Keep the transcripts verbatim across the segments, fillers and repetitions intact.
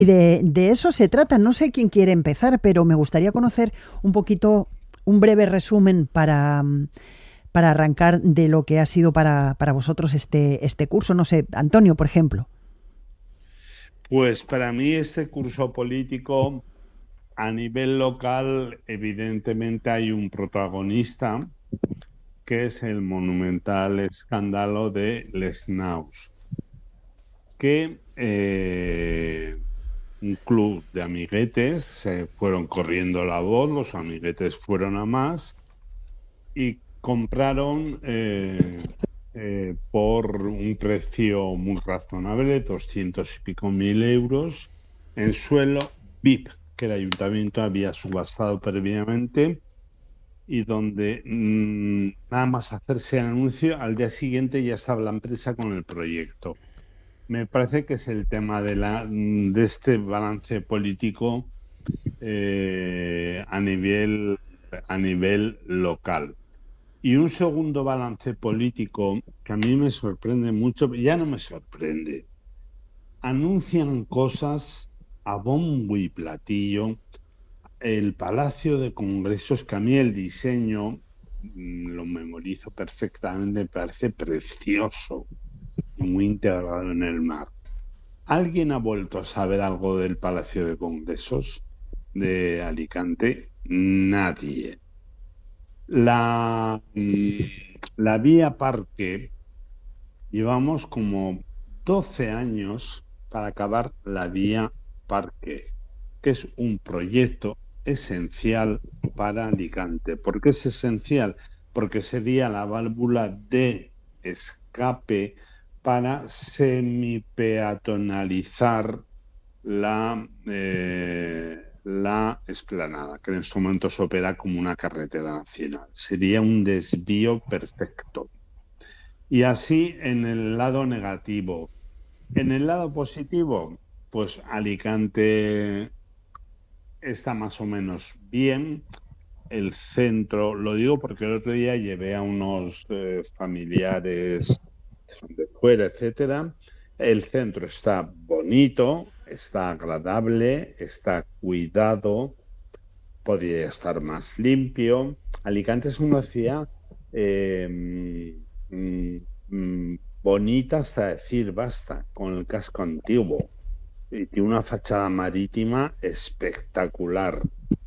Y de, de eso se trata. No sé quién quiere empezar, pero me gustaría conocer un poquito, un breve resumen para, para arrancar de lo que ha sido para, para vosotros este, este curso. No sé, Antonio, por ejemplo. Pues para mí este curso político a nivel local, evidentemente hay un protagonista que es el monumental escándalo de Les Naus, que eh, un club de amiguetes se fueron corriendo la voz, los amiguetes fueron a más y compraron eh, eh, por un precio muy razonable, doscientos y pico mil euros, en suelo V I P, que el ayuntamiento había subastado previamente y donde mmm, nada más hacerse el anuncio, al día siguiente ya estaba la empresa con el proyecto. Me parece que es el tema de, la, de este balance político eh, a nivel, a nivel local. Y un segundo balance político que a mí me sorprende mucho, ya no me sorprende. Anuncian cosas a bombo y platillo. El Palacio de Congresos, que a mí el diseño mmm, lo memorizo perfectamente, me parece precioso y muy integrado en el mar. ¿Alguien ha vuelto a saber algo del Palacio de Congresos de Alicante? Nadie. La, la vía Parque, llevamos como doce años para acabar la vía Parque, que es un proyecto esencial para Alicante. ¿Por qué es esencial? Porque sería la válvula de escape para semipeatonalizar la, eh, la explanada, que en estos momentos opera como una carretera nacional. Sería un desvío perfecto. Y así en el lado negativo. En el lado positivo, pues Alicante está más o menos bien. El centro, lo digo porque el otro día llevé a unos eh, familiares de fuera, etcétera. El centro está bonito, está agradable, está cuidado, podría estar más limpio. Alicante es una ciudad eh, mm, mm, bonita hasta decir basta, con el casco antiguo. Y tiene una fachada marítima espectacular.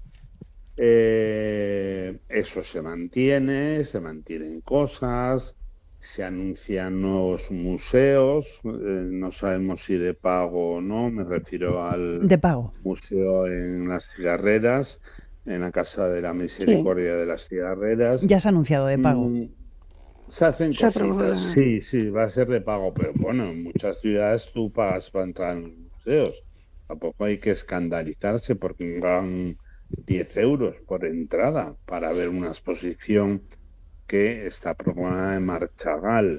Eh, eso se mantiene, se mantienen cosas, se anuncian nuevos museos, eh, no sabemos si de pago o no, me refiero al De pago. museo en Las Cigarreras, en la Casa de la Sí, Misericordia de Las Cigarreras. Ya se ha anunciado de pago. Mm, se hacen se aprobó cositas, la- sí, sí, va a ser de pago, pero bueno, en muchas ciudades tú pagas para entrar en los museos. Tampoco hay que escandalizarse porque dan diez euros por entrada para ver una exposición que está programada en Marchagal.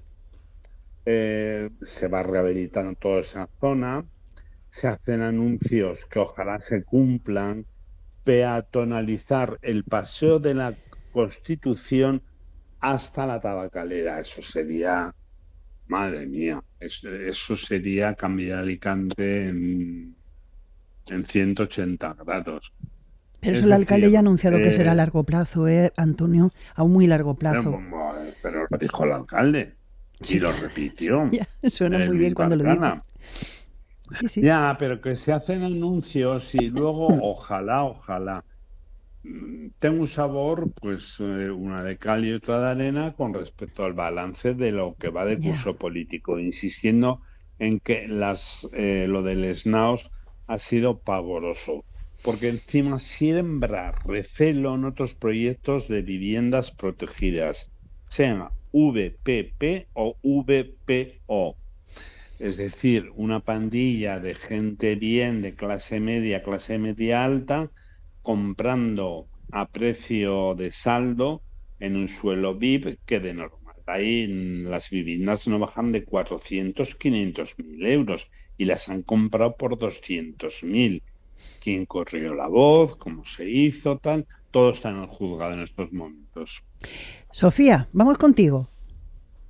Eh, se va rehabilitando toda esa zona, se hacen anuncios que ojalá se cumplan, peatonalizar el Paseo de la Constitución hasta la Tabacalera. Eso sería, madre mía, eso, eso sería cambiar Alicante en, en ciento ochenta grados. Pero Es eso el alcalde decir, ya ha anunciado que será a eh, largo plazo, ¿eh, Antonio? A un muy largo pero, plazo. pero lo dijo el alcalde y Sí, lo repitió, ya, suena eh, muy bien Luis cuando lo dice. Barcana. Sí, sí. Ya, pero que se hacen anuncios y luego, ojalá, ojalá. Mm, Tengo un sabor, pues eh, una de cal y otra de arena con respecto al balance de lo que va de Ya. curso político, insistiendo en que las, eh, lo del SNAOS ha sido pavoroso, porque encima siembra recelo en otros proyectos de viviendas protegidas, sean V P P o V P O. Es decir, una pandilla de gente bien, de clase media, clase media alta, comprando a precio de saldo en un suelo V I P que de normal ahí las viviendas no bajan de cuatrocientos, quinientos mil euros y las han comprado por doscientos mil. ¿Quién corrió la voz? ¿Cómo se hizo? Tal. Todo está en el juzgado en estos momentos. Sofía, vamos contigo.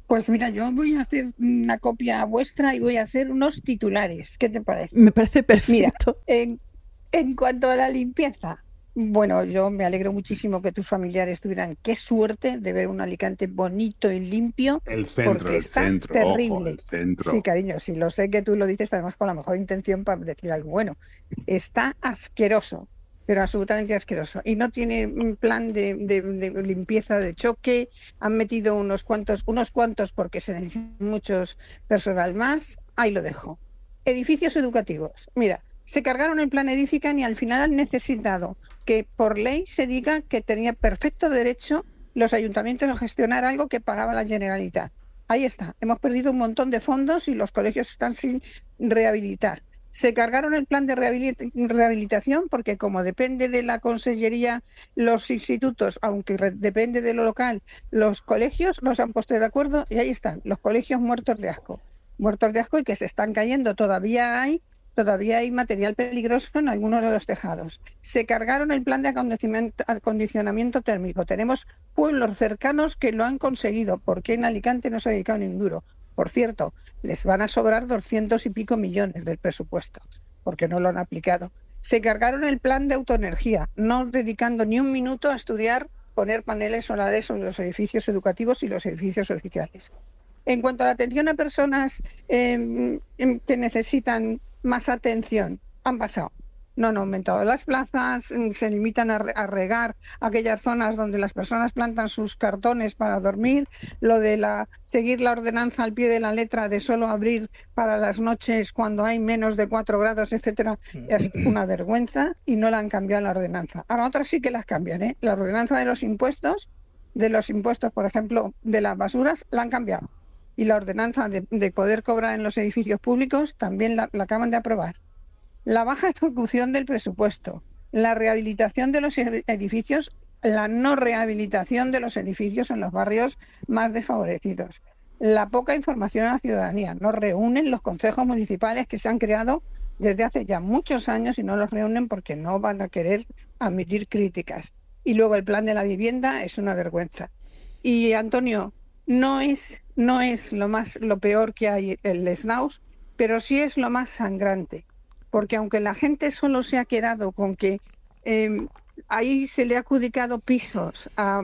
Pues mira, yo voy a hacer una copia vuestra y voy a hacer unos titulares. ¿Qué te parece? Me parece Mira, perfecto. en, en cuanto a la limpieza, bueno, yo me alegro muchísimo que tus familiares tuvieran qué suerte de ver un Alicante bonito y limpio, El centro, porque el está centro, ojo, el terrible. Sí, centro. cariño, sí, lo sé que tú lo dices además con la mejor intención para decir algo bueno. Está asqueroso, pero absolutamente asqueroso. Y no tiene un plan de, de- de limpieza de choque. Han metido unos cuantos, unos cuantos porque se necesitan muchos personal más. Ahí lo dejo. Edificios educativos. Mira, se cargaron el plan Edifican y al final han necesitado que por ley se diga que tenía perfecto derecho los ayuntamientos a gestionar algo que pagaba la Generalitat. Ahí está. Hemos perdido un montón de fondos y los colegios están sin rehabilitar. Se cargaron el plan de rehabilit- rehabilitación porque como depende de la consellería los institutos, aunque re- depende de lo local, los colegios no se han puesto de acuerdo y ahí están, los colegios muertos de asco. Muertos de asco y que se están cayendo. Todavía hay, todavía hay material peligroso en algunos de los tejados. Se cargaron el plan de acondicionamiento, acondicionamiento térmico. Tenemos pueblos cercanos que lo han conseguido. ¿Por qué en Alicante no se ha dedicado ni un duro? Por cierto, les van a sobrar doscientos y pico millones del presupuesto, porque no lo han aplicado. Se cargaron el plan de autoenergía, no dedicando ni un minuto a estudiar poner paneles solares sobre los edificios educativos y los edificios oficiales. En cuanto a la atención a personas eh, que necesitan más atención, han pasado. No han aumentado las plazas, se limitan a regar aquellas zonas donde las personas plantan sus cartones para dormir. Lo de la seguir la ordenanza al pie de la letra de solo abrir para las noches cuando hay menos de cuatro grados, etcétera, es una vergüenza y no la han cambiado la ordenanza. Ahora otras sí que las cambian, ¿eh? La ordenanza de los impuestos, de los impuestos, por ejemplo, de las basuras, la han cambiado. Y la ordenanza de, de poder cobrar en los edificios públicos también la, la acaban de aprobar. La baja ejecución del presupuesto, la rehabilitación de los edificios, la no rehabilitación de los edificios en los barrios más desfavorecidos, la poca información a la ciudadanía. No reúnen los consejos municipales que se han creado desde hace ya muchos años y no los reúnen porque no van a querer admitir críticas. Y luego el plan de la vivienda es una vergüenza. Y Antonio, no es, no es lo más, lo peor que hay el Snaus, pero sí es lo más sangrante. Porque aunque la gente solo se ha quedado con que eh, ahí se le ha adjudicado pisos a,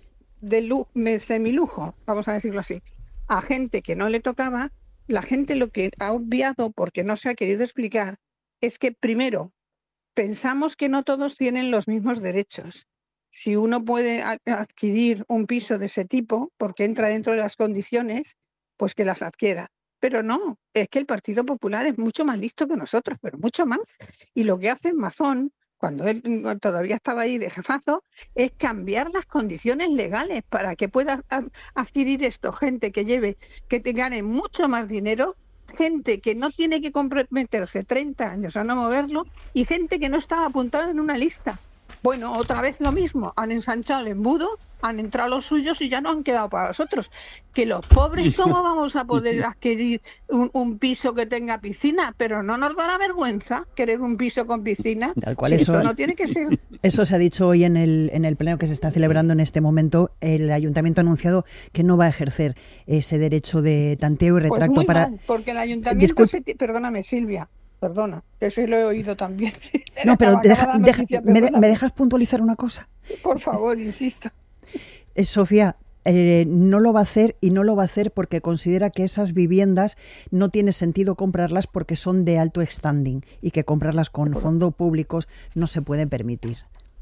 de lujo, semilujo, vamos a decirlo así, a gente que no le tocaba, la gente lo que ha obviado, porque no se ha querido explicar, es que primero, pensamos que no todos tienen los mismos derechos. Si uno puede adquirir un piso de ese tipo, porque entra dentro de las condiciones, pues que las adquiera. Pero no, es que el Partido Popular es mucho más listo que nosotros, pero mucho más. Y lo que hace Mazón, cuando él todavía estaba ahí de jefazo, es cambiar las condiciones legales para que pueda adquirir esto gente que lleve, que te gane mucho más dinero, gente que no tiene que comprometerse treinta años a no moverlo y gente que no estaba apuntada en una lista. Bueno, otra vez lo mismo, han ensanchado el embudo, han entrado los suyos y ya no han quedado para nosotros. Que los pobres, ¿cómo vamos a poder adquirir un, un piso que tenga piscina? Pero no nos da la vergüenza querer un piso con piscina. Tal cual, si eso, eso no tiene que ser. Eso se ha dicho hoy en el, en el pleno que se está celebrando en este momento. El ayuntamiento ha anunciado que no va a ejercer ese derecho de tanteo y retracto. Pues muy para mal, porque el ayuntamiento... Se... Perdóname, Silvia. Perdona, eso lo he oído también. No, pero deja, deja, me, de, ¿me dejas puntualizar una cosa? Por favor, insisto. Eh, Sofía, eh, no lo va a hacer y no lo va a hacer porque considera que esas viviendas no tiene sentido comprarlas porque son de alto standing y que comprarlas con fondos públicos no se puede permitir.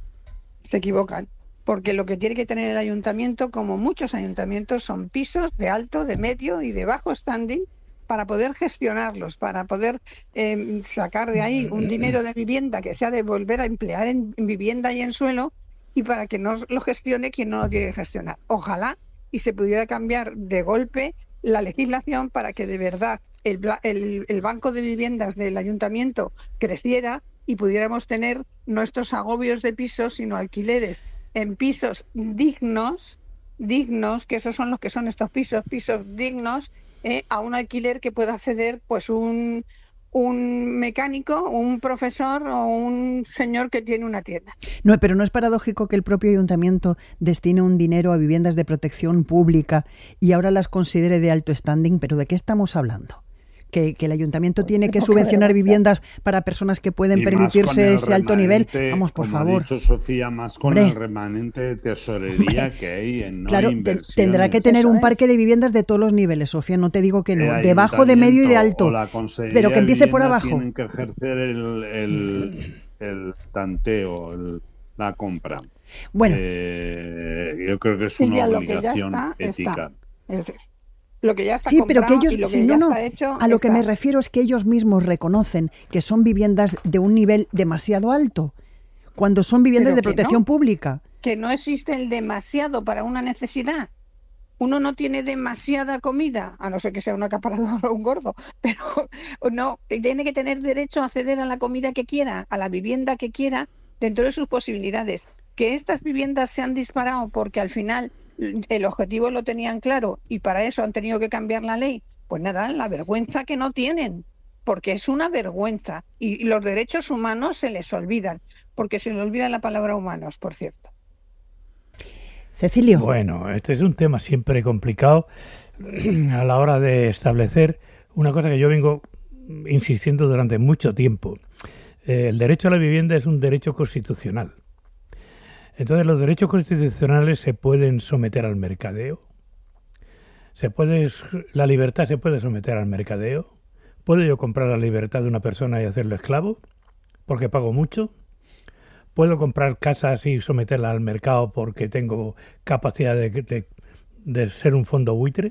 Se equivocan, porque lo que tiene que tener el ayuntamiento, como muchos ayuntamientos, son pisos de alto, de medio y de bajo standing, para poder gestionarlos, para poder eh, sacar de ahí un dinero de vivienda que se ha de volver a emplear en, en vivienda y en suelo, y para que no lo gestione quien no lo tiene que gestionar. Ojalá y se pudiera cambiar de golpe la legislación para que de verdad el, el, el banco de viviendas del ayuntamiento creciera y pudiéramos tener nuestros agobios de pisos, sino alquileres en pisos dignos, dignos, que esos son los que son estos pisos, pisos dignos, Eh, a un alquiler que pueda acceder pues un, un mecánico, un profesor o un señor que tiene una tienda. No, pero no es paradójico que el propio ayuntamiento destine un dinero a viviendas de protección pública y ahora las considere de alto standing. ¿Pero de qué estamos hablando? Que, que el ayuntamiento pues tiene que subvencionar viviendas para personas que pueden y permitirse ese alto nivel. Vamos, por como favor. Ha dicho Sofía, más con Hombre. el remanente de tesorería Hombre. que hay en no Claro, inversiones. Tendrá que tener Eso un es. parque de viviendas de todos los niveles, Sofía, no te digo que no, de bajo, de medio y de alto, pero que empiece por abajo. Tienen que ejercer el, el, el tanteo, el, la compra. Bueno, eh, yo creo que es una sí, obligación lo que ya está, ética. Está. Es Lo que ya está sí, pero que ellos, y lo que sí, ya no, no, está hecho, a lo está. que me refiero es que ellos mismos reconocen que son viviendas de un nivel demasiado alto, cuando son viviendas pero de protección no, pública. Que no existe el demasiado para una necesidad. Uno no tiene demasiada comida, a no ser que sea un acaparador o un gordo, pero no, tiene que tener derecho a acceder a la comida que quiera, a la vivienda que quiera, dentro de sus posibilidades. Que estas viviendas se han disparado porque al final el objetivo lo tenían claro y para eso han tenido que cambiar la ley, pues nada, la vergüenza que no tienen, porque es una vergüenza y los derechos humanos se les olvidan, porque se les olvida la palabra humanos, por cierto. Cecilio. Bueno, este es un tema siempre complicado a la hora de establecer una cosa que yo vengo insistiendo durante mucho tiempo. Eh, el derecho a la vivienda es un derecho constitucional. Entonces, los derechos constitucionales se pueden someter al mercadeo. Se puede, la libertad se puede someter al mercadeo. ¿Puedo yo comprar la libertad de una persona y hacerlo esclavo? Porque pago mucho. ¿Puedo comprar casas y someterlas al mercado porque tengo capacidad de, de, de ser un fondo buitre?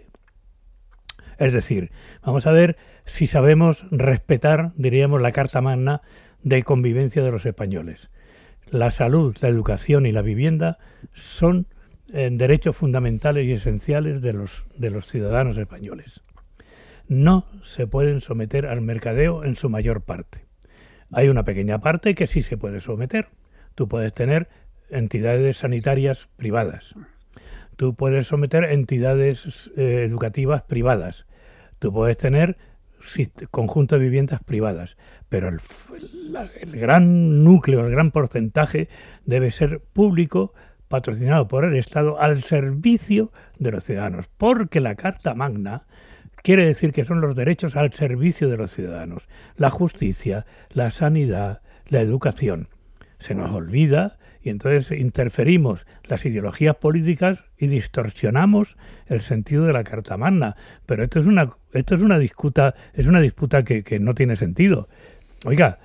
Es decir, vamos a ver si sabemos respetar, diríamos, la Carta Magna de convivencia de los españoles. La salud, la educación y la vivienda son eh, derechos fundamentales y esenciales de los, de los ciudadanos españoles. No se pueden someter al mercadeo en su mayor parte. Hay una pequeña parte que sí se puede someter. Tú puedes tener entidades sanitarias privadas. Tú puedes someter entidades eh, educativas privadas. Tú puedes tener conjunto de viviendas privadas, pero el, la, el gran núcleo, el gran porcentaje debe ser público, patrocinado por el Estado, al servicio de los ciudadanos, porque la Carta Magna quiere decir que son los derechos al servicio de los ciudadanos, la justicia, la sanidad, la educación. Se nos olvida y entonces interferimos las ideologías políticas y distorsionamos el sentido de la Carta Magna. Pero esto es una esto es una disputa, es una disputa que, que no tiene sentido. Oiga,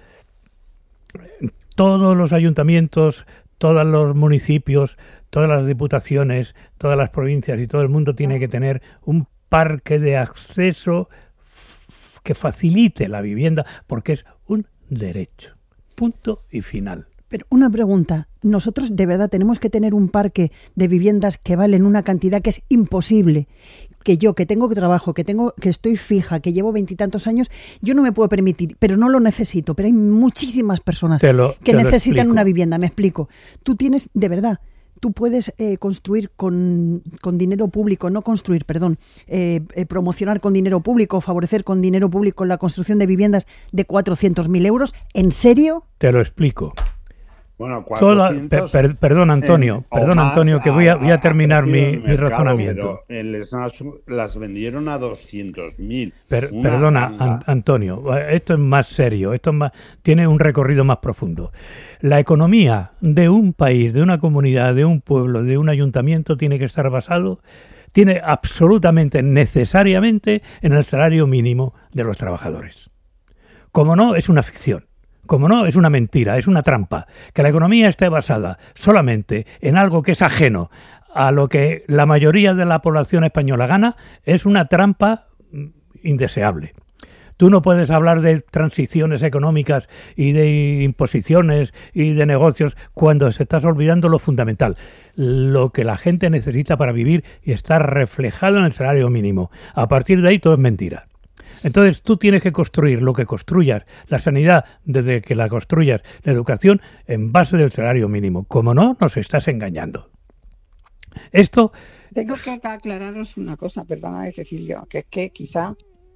todos los ayuntamientos, todos los municipios, todas las diputaciones, todas las provincias y todo el mundo tiene que tener un parque de acceso que facilite la vivienda, porque es un derecho. Punto y final. Pero una pregunta, nosotros de verdad tenemos que tener un parque de viviendas que valen una cantidad que es imposible, que yo que tengo trabajo, que tengo, que estoy fija, que llevo veintitantos años, yo no me puedo permitir, pero no lo necesito, pero hay muchísimas personas lo, que necesitan una vivienda, me explico. Tú tienes, de verdad, tú puedes eh, construir con, con dinero público, no construir, perdón, eh, eh, promocionar con dinero público, favorecer con dinero público la construcción de viviendas de cuatrocientos mil euros, ¿en serio? Te lo explico. Bueno, cuatrocientos, per, per, perdón, Antonio, eh, perdón, Antonio, que voy a, voy a terminar a mi, mercado, mi razonamiento. Pero las vendieron a doscientos mil. Per, perdona, an, Antonio, esto es más serio, esto es más, tiene un recorrido más profundo. La economía de un país, de una comunidad, de un pueblo, de un ayuntamiento tiene que estar basado, tiene absolutamente, necesariamente, en el salario mínimo de los trabajadores. Como no, es una ficción. Como no, es una mentira, es una trampa. Que la economía esté basada solamente en algo que es ajeno a lo que la mayoría de la población española gana es una trampa indeseable. Tú no puedes hablar de transiciones económicas y de imposiciones y de negocios cuando se estás olvidando lo fundamental, lo que la gente necesita para vivir y está reflejado en el salario mínimo. A partir de ahí todo es mentira. Entonces tú tienes que construir lo que construyas, la sanidad desde que la construyas, la educación en base del salario mínimo. Como no, nos estás engañando. Esto... Tengo que aclararos una cosa, perdona Cecilio, que es que quizá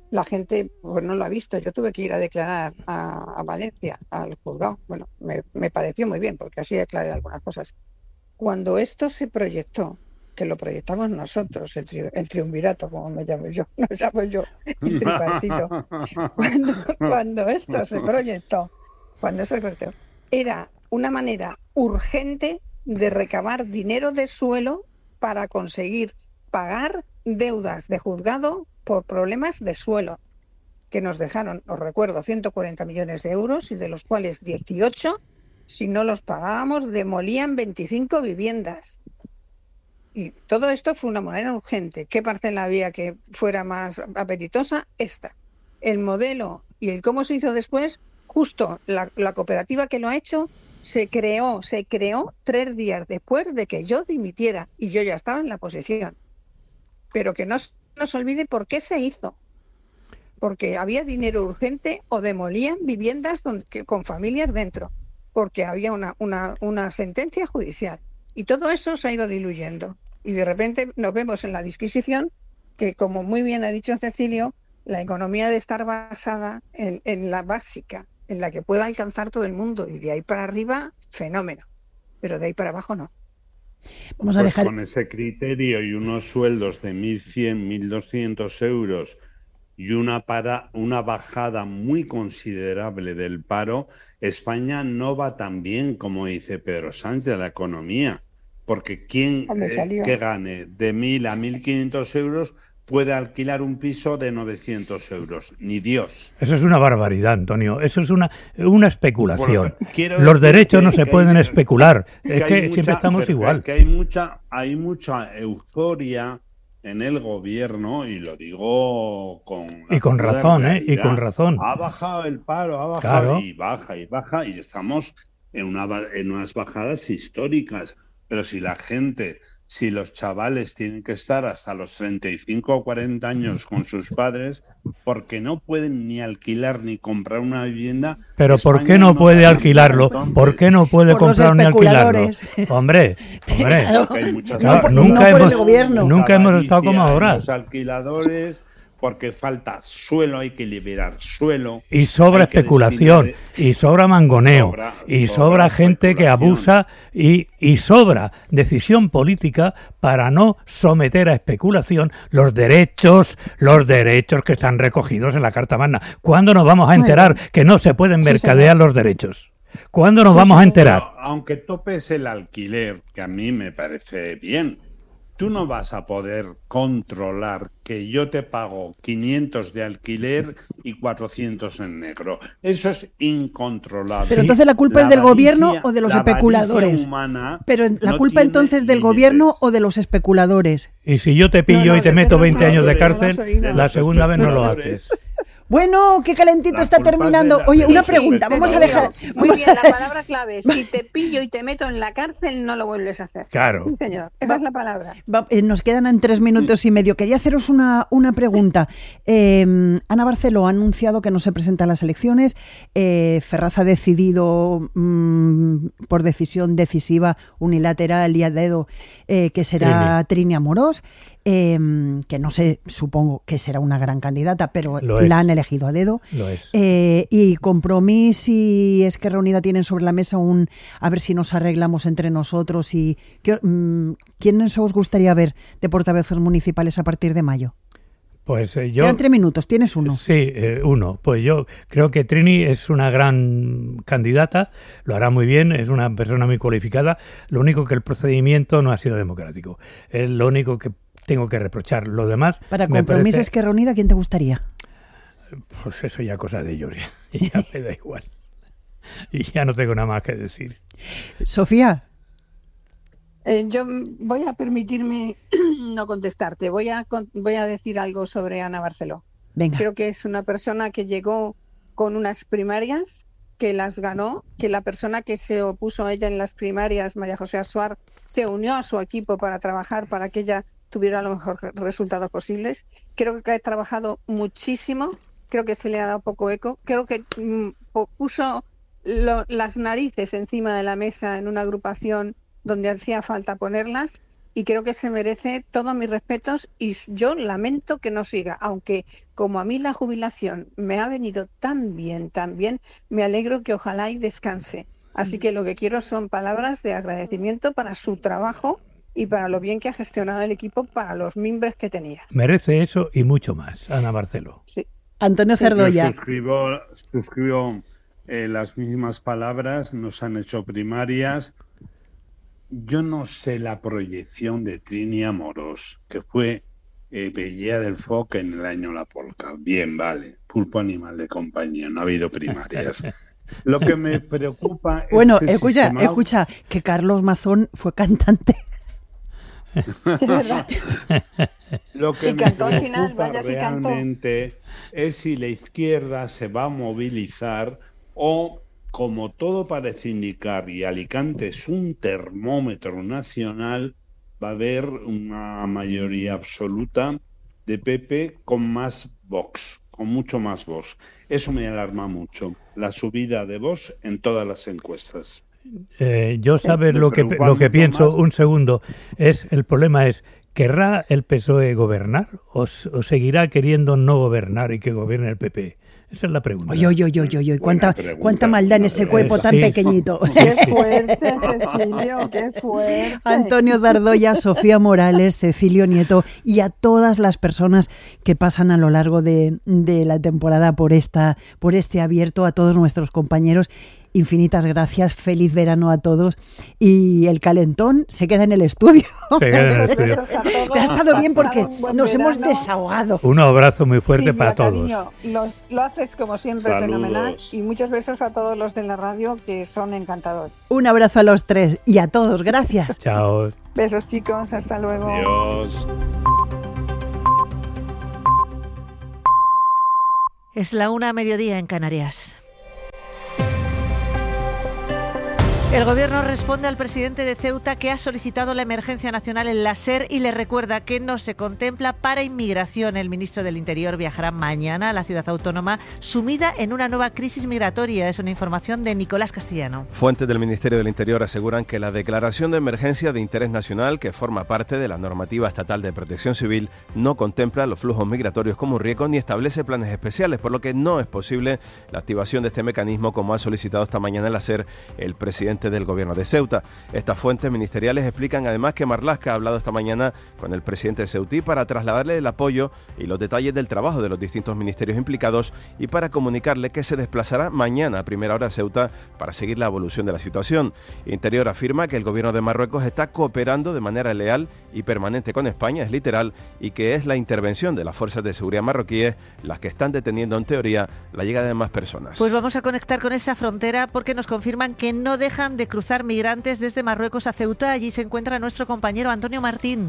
la gente pues no lo ha visto. Yo tuve que ir a declarar a, a Valencia, al juzgado. Bueno, me, me pareció muy bien, porque así declaré algunas cosas. Cuando esto se proyectó, que lo proyectamos nosotros, el, tri, el triunvirato, como me llamo yo, no me llamo yo, el tripartito. Cuando, cuando esto se proyectó, cuando se proyectó, era una manera urgente de recabar dinero de suelo para conseguir pagar deudas de juzgado por problemas de suelo, que nos dejaron, os recuerdo, ciento cuarenta millones de euros, y de los cuales dieciocho, si no los pagábamos, demolían veinticinco viviendas. Y todo esto fue una manera urgente. ¿Qué parcela había que fuera más apetitosa? Esta. El modelo y el cómo se hizo después, justo la, la cooperativa que lo ha hecho, se creó, se creó tres días después de que yo dimitiera, y yo ya estaba en la posición. Pero que no nos olvide por qué se hizo. Porque había dinero urgente o demolían viviendas donde, que, con familias dentro, porque había una, una, una sentencia judicial. Y todo eso se ha ido diluyendo. Y de repente nos vemos en la disquisición que, como muy bien ha dicho Cecilio, la economía debe estar basada en, en la básica, en la que pueda alcanzar todo el mundo. Y de ahí para arriba, fenómeno. Pero de ahí para abajo no. Vamos a pues dejar... con ese criterio y unos sueldos de mil cien, mil doscientos euros y una, para, una bajada muy considerable del paro, España no va tan bien como dice Pedro Sánchez, la economía. Porque quien eh, que gane de mil a mil quinientos euros puede alquilar un piso de novecientos euros. Ni Dios. Eso es una barbaridad, Antonio. Eso es una, una especulación. Bueno, los derechos no se pueden hay, especular. Que es que mucha, siempre estamos igual. Que hay mucha, hay mucha euforia en el gobierno, y lo digo con... Y con razón, ¿eh? Y con razón. Ha bajado el paro, ha bajado, claro. Y baja, y baja, y estamos en, una, en unas bajadas históricas. Pero si la gente, si los chavales tienen que estar hasta los treinta y cinco o cuarenta años con sus padres, porque no pueden ni alquilar ni comprar una vivienda. Pero España ¿por qué no, no puede alquilarlo? Entonces, ¿por qué no puede comprar ni alquilarlo? Hombre, hombre. Claro, claro, no, nunca no hemos, nunca hemos estado como ahora. Los alquiladores... porque falta suelo, hay que liberar suelo. Y sobra especulación, y sobra mangoneo, sobra, y sobra, sobra gente que abusa, y, y sobra decisión política para no someter a especulación los derechos, los derechos que están recogidos en la Carta Magna. ¿Cuándo nos vamos a enterar que no se pueden mercadear sí, los derechos? ¿Cuándo nos sí, vamos sí, a enterar? Pero, aunque topes el alquiler, que a mí me parece bien, tú no vas a poder controlar que yo te pago quinientos de alquiler y cuatrocientos en negro. Eso es incontrolable. Pero entonces la culpa la es del avaricia, gobierno o de los especuladores. Pero la no culpa entonces del límites. Gobierno o de los especuladores. Y si yo te pillo no, no, y te meto veinte años no, de cárcel, no, la segunda vez no lo haces. Bueno, qué calentito la está terminando. La, Oye, una pregunta, vamos a dejar... Muy bien, la palabra clave. Si te pillo y te meto en la cárcel, no lo vuelves a hacer. Claro. Sí, señor, esa Va, es la palabra. Va, eh, nos quedan en tres minutos y medio. Quería haceros una, una pregunta. Eh, Ana Barceló ha anunciado que no se presenta a las elecciones. Eh, Ferraz ha decidido, mmm, por decisión decisiva, unilateral y a dedo, eh, que será Trini, Trini Amorós. Eh, que no sé, supongo que será una gran candidata, pero la han elegido a dedo. Lo es. Eh, y Compromís y Esquerra Unida tienen sobre la mesa un a ver si nos arreglamos entre nosotros. Y ¿qué, mmm, ¿quiénes os gustaría ver de portavoces municipales a partir de mayo? Pues eh, yo... Quedan tres minutos, tienes uno. Sí, eh, uno. Pues yo creo que Trini es una gran candidata, lo hará muy bien, es una persona muy cualificada. Lo único que el procedimiento no ha sido democrático. Es lo único que tengo que reprochar. Lo demás... Para Compromís parece... Esquerra Unida, ¿quién te gustaría? Pues eso ya cosa de ellos, ya, ya me da igual. Y ya no tengo nada más que decir. Sofía. Eh, yo voy a permitirme no contestarte. Voy a, voy a decir algo sobre Ana Barceló. Venga. Creo que es una persona que llegó con unas primarias, que las ganó, que la persona que se opuso a ella en las primarias, María José Asuar, se unió a su equipo para trabajar para que ella tuviera los mejores resultados posibles. Creo que ha trabajado muchísimo, creo que se le ha dado poco eco, creo que mm, puso lo, las narices encima de la mesa en una agrupación donde hacía falta ponerlas, y creo que se merece todos mis respetos y yo lamento que no siga, aunque como a mí la jubilación me ha venido tan bien, tan bien, me alegro que ojalá y descanse. Así que lo que quiero son palabras de agradecimiento para su trabajo y para lo bien que ha gestionado el equipo para los miembros que tenía. Merece eso y mucho más, Ana Barceló. Sí. Antonio Cerdoya. Yo suscribo, suscribo eh, las mismas palabras, nos han hecho primarias. Yo no sé la proyección de Trini Amorós, que fue eh, Bella del Foc en el año La Polca. Bien, vale, pulpo animal de compañía, no ha habido primarias. Lo que me preocupa es bueno, que escucha, si se escucha, que Carlos Mazón fue cantante. Sí, verdad. Lo que Y me cantó al preocupa final, vaya si cantó. realmente es si la izquierda se va a movilizar o, como todo parece indicar, y Alicante es un termómetro nacional, va a haber una mayoría absoluta de P P con más Vox, con mucho más Vox. Eso me alarma mucho, la subida de Vox en todas las encuestas. Eh, yo Sí, sabes me lo que preocupa lo que mucho pienso, más. un segundo, es el problema es, ¿querrá el P S O E gobernar o, s- o seguirá queriendo no gobernar y que gobierne el P P? Esa es la pregunta. Oye, oye, oye, oye, oye, cuánta, pregunta, cuánta maldad en buena ese pregunta. cuerpo tan Sí. pequeñito. Qué fuerte, Cecilio, qué fuerte. Antonio Zardoya, Sofía Morales, Cecilio Nieto y a todas las personas que pasan a lo largo de, de la temporada por esta, por este abierto, a todos nuestros compañeros. Infinitas gracias, feliz verano a todos y el calentón se queda en el estudio. Se queda en el Muchos estudio. besos a todos. Pero ha estado bien porque Pasado un buen nos hemos verano. desahogado. Un abrazo muy fuerte Silvia, para todos. cariño, los- lo haces como siempre Saludos. fenomenal y muchos besos a todos los de la radio que son encantadores. Un abrazo a los tres y a todos, gracias. Chao. Besos chicos, hasta luego. Adiós. Es la una a mediodía en Canarias. El Gobierno responde al presidente de Ceuta que ha solicitado la emergencia nacional en la SER y le recuerda que no se contempla para inmigración. El ministro del Interior viajará mañana a la ciudad autónoma sumida en una nueva crisis migratoria. Es una información de Nicolás Castellano. Fuentes del Ministerio del Interior aseguran que la declaración de emergencia de interés nacional, que forma parte de la normativa estatal de protección civil, no contempla los flujos migratorios como un riesgo ni establece planes especiales, por lo que no es posible la activación de este mecanismo como ha solicitado esta mañana el hacer el presidente del Gobierno de Ceuta. Estas fuentes ministeriales explican además que Marlaska ha hablado esta mañana con el presidente de Ceutí para trasladarle el apoyo y los detalles del trabajo de los distintos ministerios implicados y para comunicarle que se desplazará mañana a primera hora a Ceuta para seguir la evolución de la situación. Interior afirma que el Gobierno de Marruecos está cooperando de manera leal y permanente con España, es literal, y que es la intervención de las fuerzas de seguridad marroquíes las que están deteniendo en teoría la llegada de más personas. Pues vamos a conectar con esa frontera porque nos confirman que no dejan de cruzar migrantes desde Marruecos a Ceuta. Allí se encuentra nuestro compañero Antonio Martín.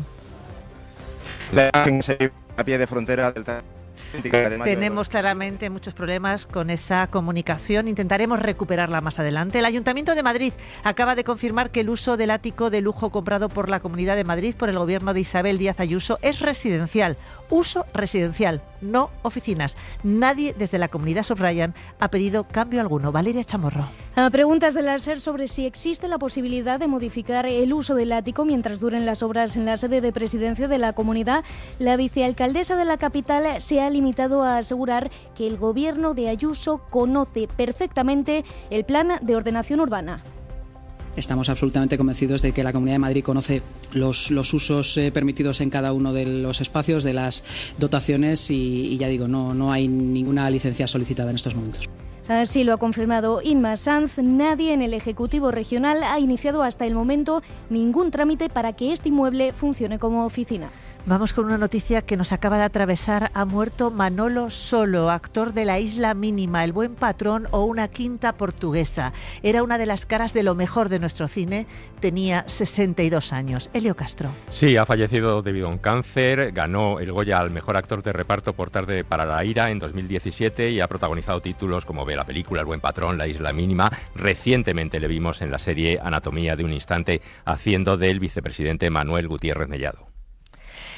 La imagen se a pie de frontera del de Tenemos claramente muchos problemas con esa comunicación. Intentaremos recuperarla más adelante. El Ayuntamiento de Madrid acaba de confirmar que el uso del ático de lujo comprado por la Comunidad de Madrid por el gobierno de Isabel Díaz Ayuso es residencial. Uso residencial, no oficinas. Nadie desde la comunidad, subrayan, ha pedido cambio alguno. Valeria Chamorro. A preguntas de la SER sobre si existe la posibilidad de modificar el uso del ático mientras duren las obras en la sede de presidencia de la comunidad, la vicealcaldesa de la capital se ha limitado a asegurar que el gobierno de Ayuso conoce perfectamente el plan de ordenación urbana. Estamos absolutamente convencidos de que la Comunidad de Madrid conoce los, los usos eh, permitidos en cada uno de los espacios, de las dotaciones y, y ya digo, no, no hay ninguna licencia solicitada en estos momentos. Así lo ha confirmado Inma Sanz. Nadie en el Ejecutivo Regional ha iniciado hasta el momento ningún trámite para que este inmueble funcione como oficina. Vamos con una noticia que nos acaba de atravesar. Ha muerto Manolo Solo, actor de La Isla Mínima, El Buen Patrón o Una Quinta Portuguesa. Era una de las caras de lo mejor de nuestro cine. Tenía sesenta y dos años. Elio Castro. Sí, ha fallecido debido a un cáncer. Ganó el Goya al mejor actor de reparto por Tarde para la ira en dos mil diecisiete y ha protagonizado títulos como ve la película El Buen Patrón, La Isla Mínima. Recientemente le vimos en la serie Anatomía de un Instante haciendo del vicepresidente Manuel Gutiérrez Mellado.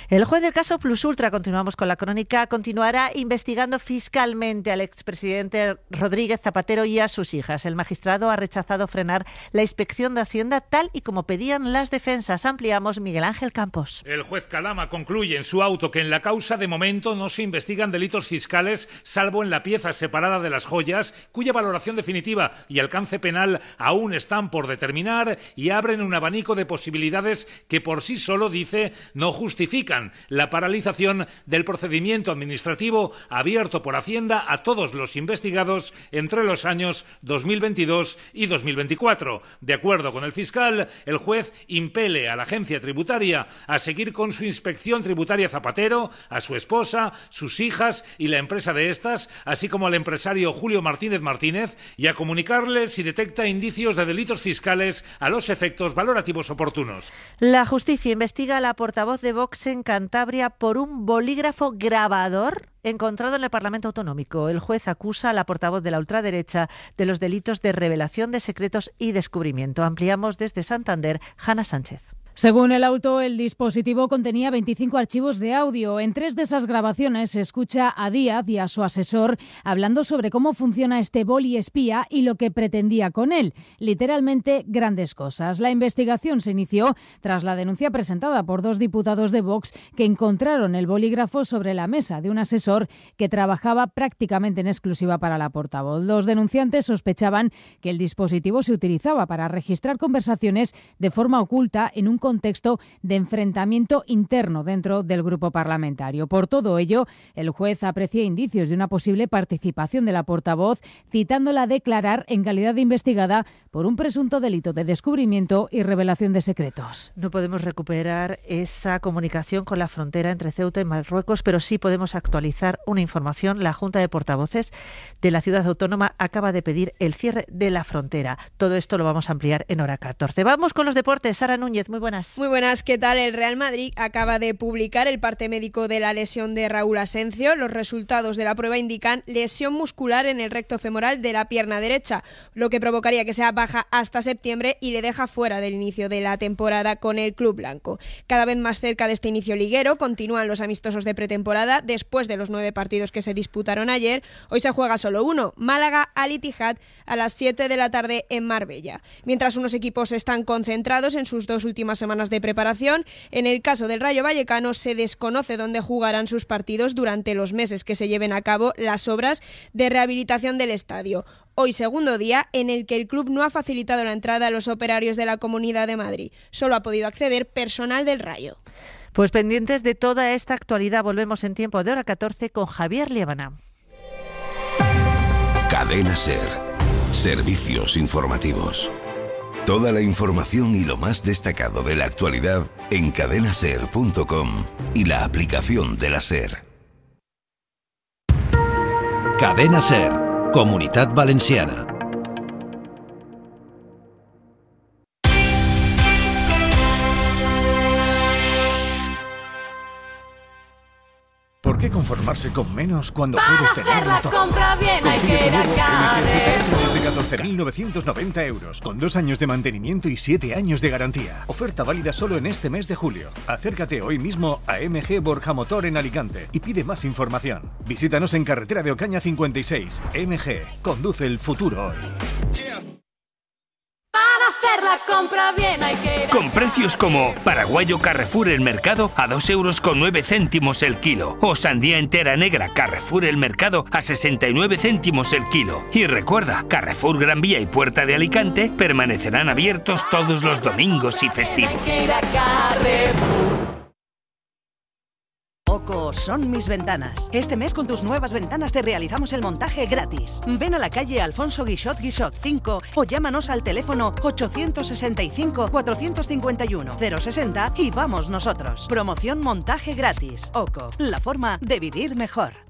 El juez del caso Plus Ultra, continuamos con la crónica, continuará investigando fiscalmente al expresidente Rodríguez Zapatero y a sus hijas. El magistrado ha rechazado frenar la inspección de Hacienda tal y como pedían las defensas. Ampliamos, Miguel Ángel Campos. El juez Calama concluye en su auto que en la causa de momento no se investigan delitos fiscales, salvo en la pieza separada de las joyas, cuya valoración definitiva y alcance penal aún están por determinar, y abren un abanico de posibilidades que por sí solo, dice, no justifican la paralización del procedimiento administrativo abierto por Hacienda a todos los investigados entre los años dos mil veintidós y dos mil veinticuatro. De acuerdo con el fiscal, el juez impele a la agencia tributaria a seguir con su inspección tributaria Zapatero, a su esposa, sus hijas y la empresa de estas, así como al empresario Julio Martínez Martínez, y a comunicarle si detecta indicios de delitos fiscales a los efectos valorativos oportunos. La justicia investiga a la portavoz de Vox en Cantabria por un bolígrafo grabador encontrado en el Parlamento Autonómico. El juez acusa a la portavoz de la ultraderecha de los delitos de revelación de secretos y descubrimiento. Ampliamos desde Santander, Hanna Sánchez. Según el auto, el dispositivo contenía veinticinco archivos de audio. En tres de esas grabaciones se escucha a Díaz y a su asesor hablando sobre cómo funciona este boli espía y lo que pretendía con él. Literalmente, grandes cosas. La investigación se inició tras la denuncia presentada por dos diputados de Vox que encontraron el bolígrafo sobre la mesa de un asesor que trabajaba prácticamente en exclusiva para la portavoz. Los denunciantes sospechaban que el dispositivo se utilizaba para registrar conversaciones de forma oculta en un contexto de enfrentamiento interno dentro del grupo parlamentario. Por todo ello, el juez aprecia indicios de una posible participación de la portavoz, citándola a declarar en calidad de investigada por un presunto delito de descubrimiento y revelación de secretos. No podemos recuperar esa comunicación con la frontera entre Ceuta y Marruecos, pero sí podemos actualizar una información. La Junta de Portavoces de la Ciudad Autónoma acaba de pedir el cierre de la frontera. Todo esto lo vamos a ampliar en hora catorce. Vamos con los deportes. Sara Núñez, muy buenas. Muy buenas, ¿qué tal? El Real Madrid acaba de publicar el parte médico de la lesión de Raúl Asencio. Los resultados de la prueba indican lesión muscular en el recto femoral de la pierna derecha, lo que provocaría que sea baja hasta septiembre y le deja fuera del inicio de la temporada con el club blanco. Cada vez más cerca de este inicio liguero, continúan los amistosos de pretemporada después de los nueve partidos que se disputaron ayer. Hoy se juega solo uno, Málaga Al Ittihad, a las siete de la tarde en Marbella. Mientras unos equipos están concentrados en sus dos últimas semanas de preparación, en el caso del Rayo Vallecano se desconoce dónde jugarán sus partidos durante los meses que se lleven a cabo las obras de rehabilitación del estadio. Hoy segundo día en el que el club no ha facilitado la entrada a los operarios de la Comunidad de Madrid. Solo ha podido acceder personal del Rayo. Pues pendientes de toda esta actualidad, volvemos en tiempo de hora catorce con Javier Liébana. Cadena SER. Servicios informativos. Toda la información y lo más destacado de la actualidad en cadena ser punto com y la aplicación de la SER. Cadena SER, Comunitat Valenciana. ¿Por qué conformarse con menos cuando Para puedes hacer tenerlo la todo? compra bien hay Consigue que ir tu a nuevo M G Carrefour. de catorce mil novecientos noventa euros, con dos años de mantenimiento y siete años de garantía. Oferta válida solo en este mes de julio. Acércate hoy mismo a M G Borja Motor en Alicante y pide más información. Visítanos en Carretera de Ocaña cincuenta y seis. M G, conduce el futuro hoy. Para hacer la compra bien hay que ir a Con precios como paraguayo Carrefour el Mercado a dos euros con nueve céntimos el kilo. O sandía entera negra Carrefour el Mercado a sesenta y nueve céntimos el kilo. Y recuerda, Carrefour Gran Vía y Puerta de Alicante permanecerán abiertos todos los domingos y festivos. hay que ir a Carrefour. Oco son mis ventanas. Este mes con tus nuevas ventanas te realizamos el montaje gratis. Ven a la calle Alfonso Guixot Guixot cinco o llámanos al teléfono ochocientos sesenta y cinco, cuatrocientos cincuenta y uno, cero sesenta y vamos nosotros. Promoción montaje gratis. Oco, la forma de vivir mejor.